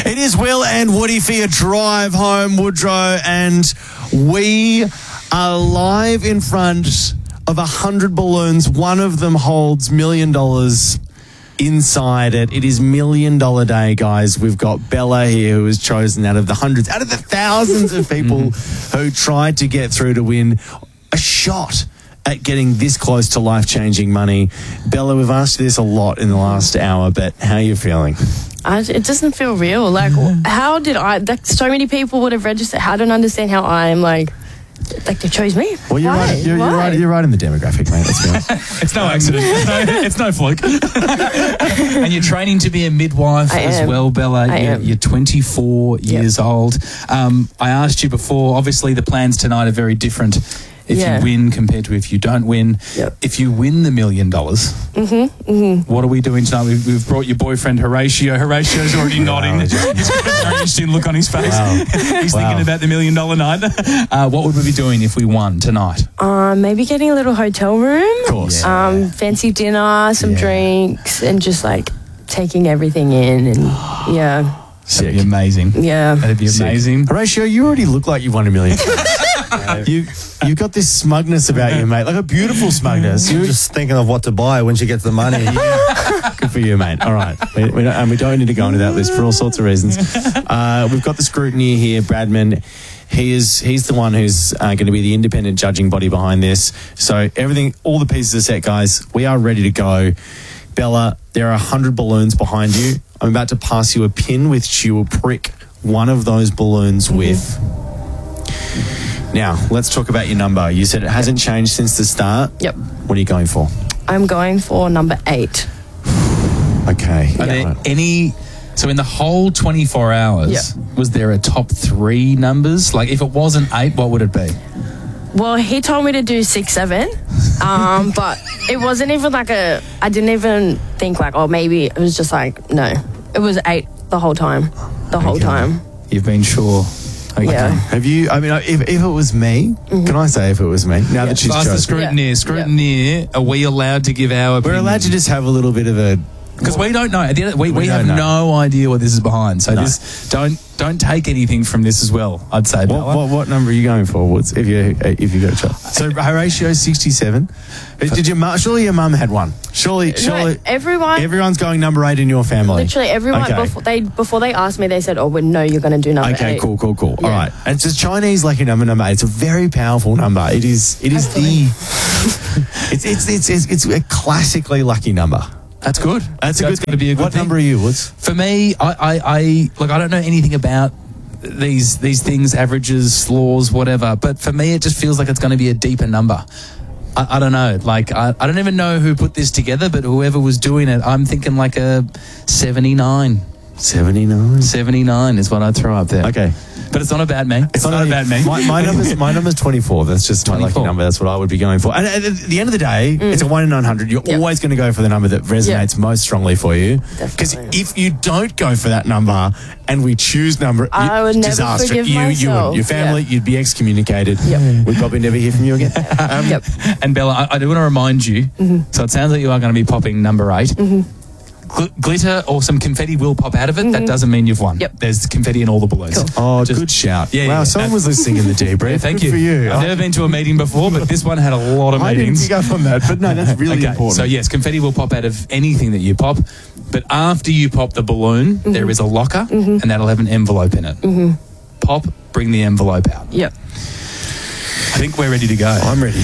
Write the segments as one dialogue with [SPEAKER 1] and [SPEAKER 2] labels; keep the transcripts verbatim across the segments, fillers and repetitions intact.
[SPEAKER 1] It is Will and Woody for your drive home, Woodrow, and we are live in front of a hundred balloons. One of them holds million dollars inside it. It is million dollar day, guys. We've got Bella here, who was chosen out of the hundreds, out of the thousands of people who tried to get through to win a shot at getting this close to life-changing money. Bella, we've asked you this a lot in the last hour, but how are you feeling?
[SPEAKER 2] I, it doesn't feel real. Like, how did I, like, so many people would have registered. I don't understand how I'm, like, like they chose me.
[SPEAKER 1] Well, you're,
[SPEAKER 2] Why?
[SPEAKER 1] right, you're, you're, right, you're right in the demographic, mate. Let's be honest.
[SPEAKER 3] It's no accident. It's no, it's no fluke. And you're training to be a midwife
[SPEAKER 2] I
[SPEAKER 3] as
[SPEAKER 2] am.
[SPEAKER 3] well, Bella.
[SPEAKER 2] I
[SPEAKER 3] you're,
[SPEAKER 2] am.
[SPEAKER 3] you're twenty-four
[SPEAKER 2] Yep.
[SPEAKER 3] years old. Um, I asked you before, obviously the plans tonight are very different if
[SPEAKER 2] Yeah.
[SPEAKER 3] you win compared to if you don't win.
[SPEAKER 2] Yep.
[SPEAKER 3] If you win the million dollars,
[SPEAKER 2] Mm-hmm, mm-hmm.
[SPEAKER 3] what are we doing tonight? We've, we've brought your boyfriend Horatio. Horatio's already nodding. He's got a very interesting look on his face.
[SPEAKER 1] Wow.
[SPEAKER 3] He's
[SPEAKER 1] Wow.
[SPEAKER 3] thinking about the million dollar night. Uh, what would we be doing if we won tonight?
[SPEAKER 2] Um, maybe getting a little hotel room.
[SPEAKER 1] Of course.
[SPEAKER 3] Yeah.
[SPEAKER 2] Um, fancy dinner, some
[SPEAKER 3] Yeah.
[SPEAKER 2] drinks, and just like taking everything in. And yeah,
[SPEAKER 1] Sick.
[SPEAKER 3] That'd be amazing.
[SPEAKER 2] yeah.
[SPEAKER 3] That'd be
[SPEAKER 1] Sick.
[SPEAKER 3] amazing.
[SPEAKER 1] Horatio, you already look like you won a million. you, you've got this smugness about you, mate, like a beautiful smugness.
[SPEAKER 4] You're
[SPEAKER 1] You,
[SPEAKER 4] just thinking of what to buy when she gets the money.
[SPEAKER 1] good for you, mate. All right. We, we don't, and we don't need to go into that list for all sorts of reasons. Uh, we've got the scrutineer here, Bradman. He is, he's the one who's uh, going to be the independent judging body behind this. So everything, all the pieces are set, guys. We are ready to go. Bella, there are one hundred balloons behind you. I'm about to pass you a pin which you will prick one of those balloons with. Now, let's talk about your number. You said it hasn't changed since the start.
[SPEAKER 2] Yep.
[SPEAKER 1] What are you going for?
[SPEAKER 2] I'm going for number eight.
[SPEAKER 1] Okay.
[SPEAKER 3] Are there any... So in the whole twenty-four hours,
[SPEAKER 2] Yeah.
[SPEAKER 3] was there a top three numbers? Like if it wasn't eight, what would it be?
[SPEAKER 2] Well, he told me to do six, seven, um, but it wasn't even like a. I didn't even think like, oh, maybe it was just like no, it was eight the whole time, the whole
[SPEAKER 1] Okay.
[SPEAKER 2] time.
[SPEAKER 3] You've been sure. Okay.
[SPEAKER 2] Yeah.
[SPEAKER 1] Have you, I mean, if, if it was me, can I say if it was me? Now that she's
[SPEAKER 3] Ask the
[SPEAKER 1] chosen.
[SPEAKER 3] scrutineer.
[SPEAKER 2] Yeah.
[SPEAKER 3] Scrutineer, are we allowed to give our
[SPEAKER 1] We're allowed to just have a little bit of a...
[SPEAKER 3] Because we don't know. At the end of- We, we,
[SPEAKER 1] We
[SPEAKER 3] have
[SPEAKER 1] don't know.
[SPEAKER 3] no idea what this is behind. So
[SPEAKER 1] No.
[SPEAKER 3] just don't don't take anything from this as well, I'd say,
[SPEAKER 1] What,
[SPEAKER 3] Bella.
[SPEAKER 1] what, what number are you going for? What's, if you if you got a shot? So Horatio sixty-seven. Did your mum? Surely your mum had one. Surely, surely
[SPEAKER 2] No, everyone,
[SPEAKER 1] everyone's going number eight in your family.
[SPEAKER 2] literally everyone
[SPEAKER 1] Okay.
[SPEAKER 2] before they before they asked me, they said, "Oh, well, no, you're going to do number
[SPEAKER 1] Okay,
[SPEAKER 2] eight."
[SPEAKER 1] cool, cool, cool. All
[SPEAKER 2] Yeah.
[SPEAKER 1] right, and it's a Chinese lucky number, number eight. It's a very powerful number. It is. It is the. it's, it's it's it's it's a classically lucky number.
[SPEAKER 3] That's good.
[SPEAKER 1] That's a
[SPEAKER 3] That's
[SPEAKER 1] good
[SPEAKER 3] gonna be a good
[SPEAKER 1] What
[SPEAKER 3] thing.
[SPEAKER 1] number are you, Woods?
[SPEAKER 3] For me, I, I, I look. I don't know anything about these these things, averages, laws, whatever. But for me, it just feels like it's going to be a deeper number. I, I don't know. Like I, I don't even know who put this together, but whoever was doing it, I'm thinking like a seventy-nine.
[SPEAKER 1] seventy-nine.
[SPEAKER 3] seventy-nine is what I'd throw up there.
[SPEAKER 1] Okay.
[SPEAKER 3] But it's not about me. It's, not, about me.
[SPEAKER 1] My, my number's my number's twenty-four. That's just my lucky
[SPEAKER 3] twenty-four.
[SPEAKER 1] number. That's what I would be going for. And at the end of the day, it's a one in nine hundred. You're
[SPEAKER 2] Yeah.
[SPEAKER 1] always going to go for the number that resonates most strongly for you. Because
[SPEAKER 2] Definitely.
[SPEAKER 1] if you don't go for that number and we choose number,
[SPEAKER 2] I
[SPEAKER 1] you-
[SPEAKER 2] would never
[SPEAKER 1] disaster.
[SPEAKER 2] forgive
[SPEAKER 1] you, you
[SPEAKER 2] myself.
[SPEAKER 1] would, your family,
[SPEAKER 2] Yeah.
[SPEAKER 1] you'd be excommunicated.
[SPEAKER 2] Yep.
[SPEAKER 1] We'd probably never hear from you again. Um,
[SPEAKER 2] Yep.
[SPEAKER 3] And Bella, I, I do want to remind you, so it sounds like you are going to be popping number eight. Gl- glitter or some confetti will pop out of it. That doesn't mean you've won.
[SPEAKER 2] Yep.
[SPEAKER 3] There's confetti in all the balloons.
[SPEAKER 2] Cool.
[SPEAKER 1] Oh,
[SPEAKER 3] Just-
[SPEAKER 1] good shout.
[SPEAKER 3] Yeah,
[SPEAKER 1] wow,
[SPEAKER 3] yeah,
[SPEAKER 1] someone
[SPEAKER 3] that-
[SPEAKER 1] was listening in the debrief.
[SPEAKER 3] Yeah, thank
[SPEAKER 1] Good
[SPEAKER 3] you.
[SPEAKER 1] for you.
[SPEAKER 3] I've never been to a meeting before, but this one had a lot of
[SPEAKER 1] I didn't
[SPEAKER 3] meetings.
[SPEAKER 1] pick up on that, but no, that's really
[SPEAKER 3] Okay,
[SPEAKER 1] important.
[SPEAKER 3] so yes, confetti will pop out of anything that you pop, but after you pop the balloon, there is a locker, and that'll have an envelope in it. Pop, bring the envelope out.
[SPEAKER 2] Yep.
[SPEAKER 3] I think we're ready to go.
[SPEAKER 1] I'm ready.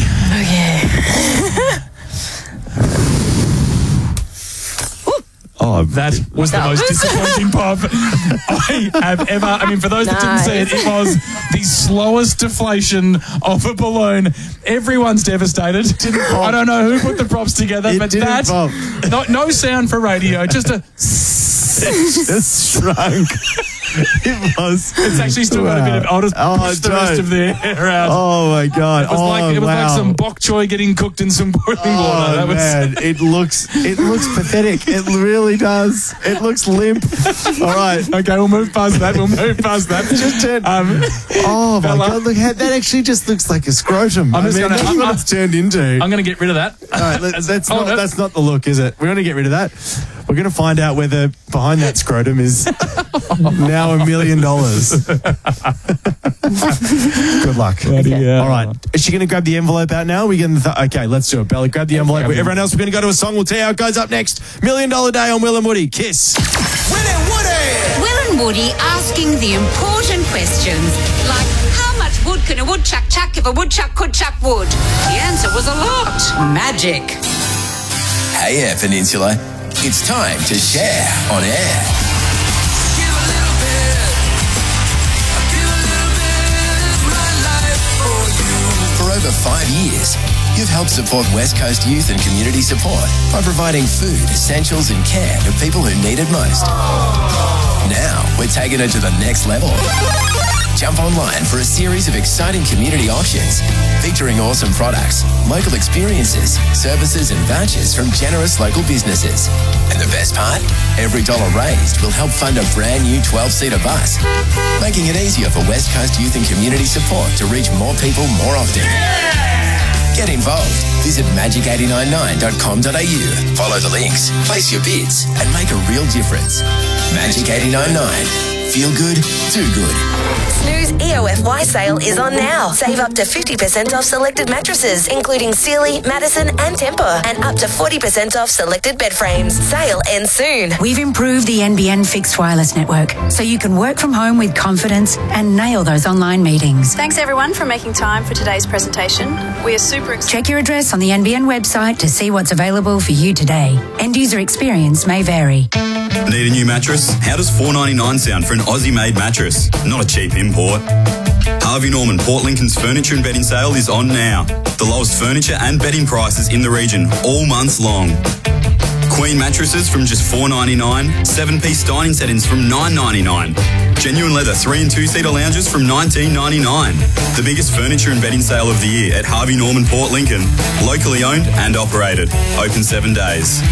[SPEAKER 1] Oh,
[SPEAKER 3] That was the
[SPEAKER 2] That
[SPEAKER 3] most
[SPEAKER 2] was-
[SPEAKER 3] disappointing pop I have ever. I mean, for those that didn't see it, it was the slowest deflation of a balloon. Everyone's devastated. I don't know who put the props together,
[SPEAKER 1] It
[SPEAKER 3] but
[SPEAKER 1] didn't
[SPEAKER 3] that
[SPEAKER 1] pop.
[SPEAKER 3] no, no sound for radio, just a.
[SPEAKER 1] just shrunk. It was.
[SPEAKER 3] It's actually still got a bit of. I'll just
[SPEAKER 1] Oh,
[SPEAKER 3] push the rest
[SPEAKER 1] don't.
[SPEAKER 3] of the air out.
[SPEAKER 1] Oh my god!
[SPEAKER 3] It was
[SPEAKER 1] oh,
[SPEAKER 3] like it was
[SPEAKER 1] wow.
[SPEAKER 3] like some bok choy getting cooked in some boiling water.
[SPEAKER 1] Oh
[SPEAKER 3] That was,
[SPEAKER 1] man, it looks it looks pathetic. It really does. It looks limp. All right.
[SPEAKER 3] Okay, we'll move past that. We'll move past that.
[SPEAKER 1] Just turn.
[SPEAKER 3] Um,
[SPEAKER 1] Oh my
[SPEAKER 3] Bella.
[SPEAKER 1] god! Look, how, that actually just looks like a scrotum.
[SPEAKER 3] I'm
[SPEAKER 1] I
[SPEAKER 3] just
[SPEAKER 1] mean,
[SPEAKER 3] gonna-
[SPEAKER 1] that's
[SPEAKER 3] I'm-
[SPEAKER 1] what
[SPEAKER 3] I'm-
[SPEAKER 1] it's turned into.
[SPEAKER 3] I'm going to get rid of that.
[SPEAKER 1] All right, let's, that's
[SPEAKER 3] Oh,
[SPEAKER 1] not
[SPEAKER 3] no.
[SPEAKER 1] that's not the look, is it? We're going to get rid of that. We're going to find out whether behind that scrotum is now a million dollars. Good luck.
[SPEAKER 3] Okay.
[SPEAKER 1] All right. Is she going to grab the envelope out now? Are we going to th- okay, let's do it. Bella, grab the envelope.
[SPEAKER 3] Okay.
[SPEAKER 1] Everyone else, we're going to go to a song. We'll tell you how it goes up next. Million Dollar Day on Will and Woody. Kiss.
[SPEAKER 5] Will and Woody!
[SPEAKER 6] Will and Woody asking the important questions, like how much wood can a woodchuck chuck if a woodchuck could chuck wood? The answer was a lot. Magic.
[SPEAKER 5] Hey Air Peninsula, it's time to share on air. Give a little bit, give a little bit of my life for you. For over five years, you've helped support West Coast Youth and Community Support by providing food, essentials and care to people who need it most. Now, we're taking it to the next level. Jump online for a series of exciting community auctions featuring awesome products, local experiences, services and vouchers from generous local businesses. And the best part? Every dollar raised will help fund a brand new twelve-seater bus, making it easier for West Coast Youth and Community Support to reach more people more often. Get involved. Visit magic eight nine nine dot com dot a u. Follow the links, place your bids and make a real difference. Magic eight nine nine. Feel good, do good.
[SPEAKER 7] Snooze E O F Y sale is on now. Save up to fifty percent off selected mattresses, including Sealy, Madison and Tempur, and up to forty percent off selected bed frames. Sale ends soon.
[SPEAKER 8] We've improved the N B N fixed wireless network so you can work from home with confidence and nail those online meetings.
[SPEAKER 9] Thanks everyone for making time for today's presentation. We are super excited.
[SPEAKER 8] Check your address on the N B N website to see what's available for you today. End user experience may vary.
[SPEAKER 10] Need a new mattress? How does four ninety-nine sound for an Aussie-made mattress? Not a cheap import. Harvey Norman Port Lincoln's furniture and bedding sale is on now. The lowest furniture and bedding prices in the region all months long. Queen mattresses from just four ninety-nine, seven-piece dining settings from nine ninety-nine. Genuine leather three and two-seater lounges from nineteen ninety-nine. The biggest furniture and bedding sale of the year at Harvey Norman Port Lincoln. Locally owned and operated. Open seven days.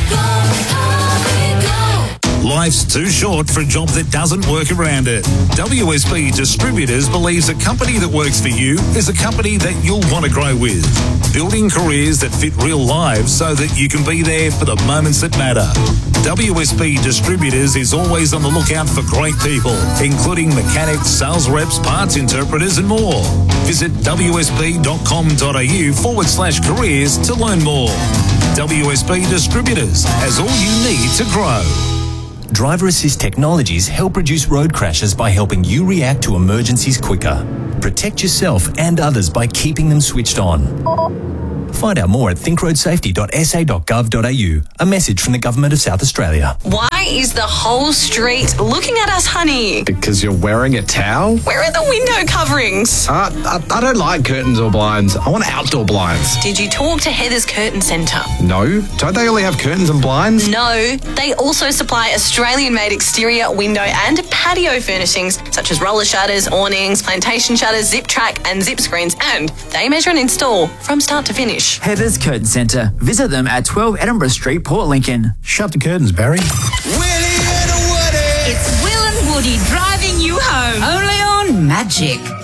[SPEAKER 11] Life's too short for a job that doesn't work around it. W S B Distributors believes a company that works for you is a company that you'll want to grow with. Building careers that fit real lives so that you can be there for the moments that matter. W S B Distributors is always on the lookout for great people, including mechanics, sales reps, parts interpreters and more. Visit wsb.com.au forward slash careers to learn more. W S B Distributors has all you need to grow.
[SPEAKER 12] Driver Assist Technologies help reduce road crashes by helping you react to emergencies quicker. Protect yourself and others by keeping them switched on. Find out more at think road safety dot s a dot gov dot a u. A message from the Government of South Australia.
[SPEAKER 13] Why is the whole street looking at us, honey?
[SPEAKER 14] Because you're wearing a towel?
[SPEAKER 13] Where are the window coverings?
[SPEAKER 14] Uh, I, I don't like curtains or blinds. I want outdoor blinds.
[SPEAKER 13] Did you talk to Heather's Curtain Centre?
[SPEAKER 14] No. Don't they only have curtains and blinds?
[SPEAKER 13] No. They also supply Australian-made exterior, window and patio furnishings such as roller shutters, awnings, plantation shutters, zip track and zip screens, and they measure and install from start to finish.
[SPEAKER 15] Heather's Curtain Centre. Visit them at twelve Edinburgh Street, Port Lincoln.
[SPEAKER 4] Shut the curtains, Barry.
[SPEAKER 6] It's Will and Woody driving you home. Only on Magic.